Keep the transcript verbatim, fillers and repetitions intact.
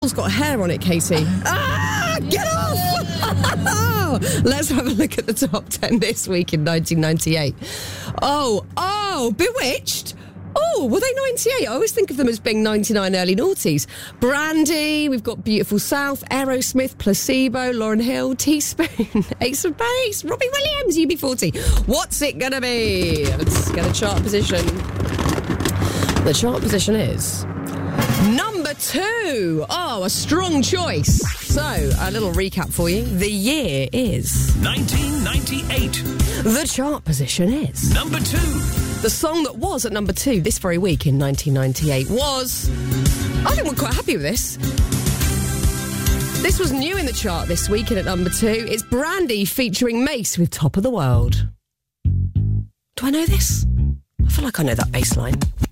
apple's got hair on it, Katie. Ah, get off! Let's have a look at the top ten this week in nineteen ninety-eight. Oh, oh, Bewitched. Oh, were they ninety-eight? I always think of them as being ninety-nine, early noughties. Brandy, we've got Beautiful South, Aerosmith, Placebo, Lauryn Hill, Teaspoon, Ace of Base, Robbie Williams, U B forty. What's it going to be? Let's get a chart position. The chart position is number two. Oh, a strong choice. So, a little recap for you. The year is nineteen ninety-eight. The chart position is number two. The song that was at number two this very week in nineteen ninety-eight was... I think we're quite happy with this. This was new in the chart this week, and at number two, it's Brandy featuring Mace with Top of the World. Do I know this? I feel like I know that bass line.